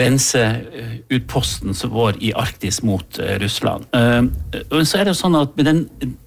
grenseutposten som vår i Arktis mot Russland. Og så det jo sånn at med den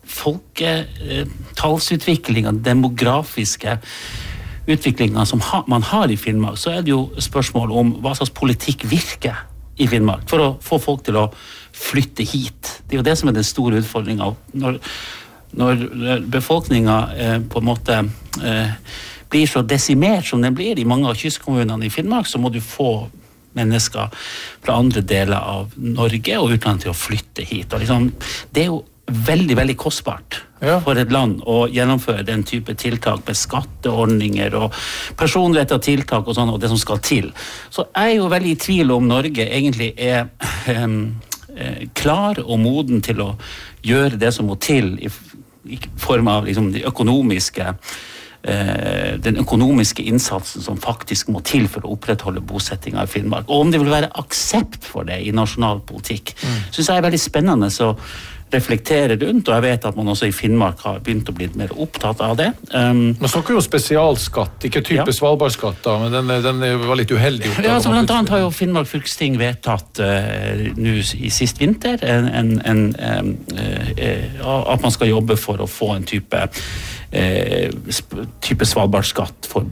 folketallsutviklingen, demografiske utviklingen som man har i Finnmark, så det jo spørsmål om hva slags politikk virker i Finnmark for å få folk til å flytte hit. Det jo det som den store utfordringen. Når befolkningen på en måte blir så desimert som den blir i mange av kystkommunene i Finnmark, så må du få mennesker fra andre deler av Norge og utlandet til å flytte hit. Og liksom, det jo veldig, veldig kostbart for et land å gjennomføre den type tiltak med skatteordninger og personrettet tiltak og sånn, og det som skal til. Så jeg jo veldig i tvil om Norge egentlig klar og moden til å gjøre det som må til i form av liksom, den økonomiske innsatsen som faktisk må til for å opprettholde bosettingen i Finnmark. Og om det vil være aksept for det i nasjonal politikk, synes jeg veldig spennende så reflektere rundt, og jeg vet at man også i Finnmark har begynt å bli mer opptatt av det. Man snakker jo spesialskatt, ikke type Svalbardskatt da, men den var litt uheldig. Ja, så blant annet har jo Finnmark fylkesting vedtatt nå i sist vinter at man skal jobbe for å få en type Svalbardskatt for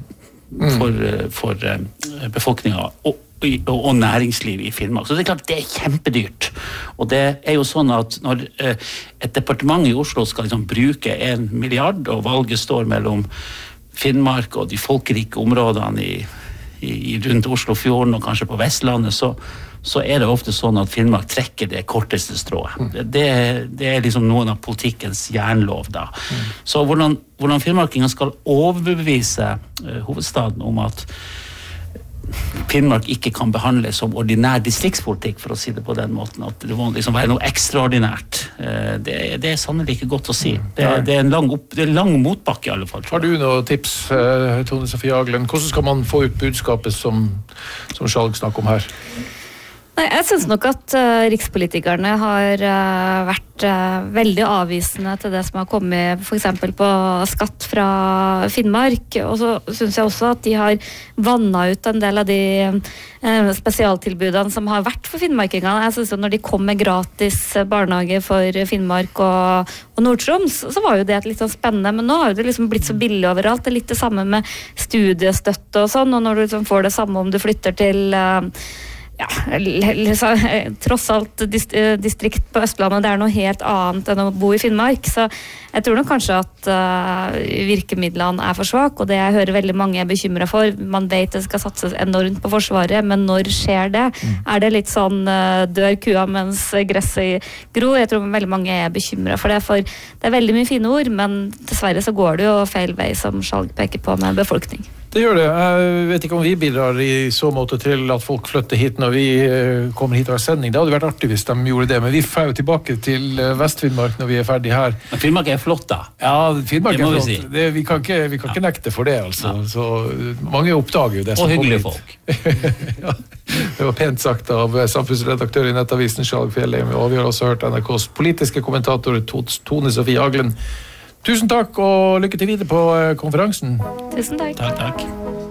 befolkningen og næringsliv i Finnmark. Så det klart det kjempedyrt. Og det jo sånn at når et departement i Oslo skal liksom bruke 1 milliard, og valget står mellom Finnmark og de folkerike områdene rundt Oslofjorden og kanskje på Vestlandet, så det ofte sånn at Finnmark trekker det korteste strået. Det liksom noen av politikkens jernlov da. Så hvordan finnmarkingen skal overbevise hovedstaden om at Finnmark ikke kan behandles som ordinær distriktspolitikk, for å si det på den måten, at det må liksom være noe ekstraordinært. Det sannelig ikke godt å si. Det en lang motbakke i alle fall. Har du noen tips, Tone Sofie Aglen? Hvordan skal man få ut budskapet som Skjalg snakker om her? Nei, jeg synes nok at rikspolitikerne har vært veldig avvisende til det som har kommet for eksempel på skatt fra Finnmark, og så synes jeg også at de har vannet ut en del av de spesialtilbudene som har vært for finnmarkingene. Jeg synes at når de kom med gratis barnehage for Finnmark og Nord-Troms, så var jo det litt sånn spennende, men nå har det liksom blitt så billig overalt. Det litt det samme med studiestøtte og sånn, og når du liksom får det samme om du flytter til tross alt distrikt på Østlandet, det noe helt annet enn å bo i Finnmark, så jeg tror nok kanskje at virkemidlene for svak, og det jeg hører veldig mange bekymret for. Man vet det skal satses enormt på forsvaret, men når skjer det? Det litt sånn dør kua mens gresset gror? Jeg tror veldig mange bekymret for det, for det veldig mye fine ord, men dessverre så går det jo feil vei, som Skjalg peker på, med befolkning. Det gjør det. Jeg vet ikke om vi bidrar i så måte til at folk flytter hit når vi kommer hit og har sending. Det hadde vært artig hvis de gjorde det, men vi får jo tilbake til Vest-Finnmark når vi ferdig her. Men Finnmark flott da. Ja, Finnmark flott. Si. Vi kan ikke nekte for det, altså. Ja. Så mange oppdager jo det som kommer hit. Og hyggelige folk. Ja, det var pent sagt av samfunnsredaktør i Nettavisen Skjalg Fjellheim, og vi har også hørt NRKs politiske kommentator Tone Sofie Aglen. Tusen takk, og lykke til videre på konferansen. Tusen takk. Takk.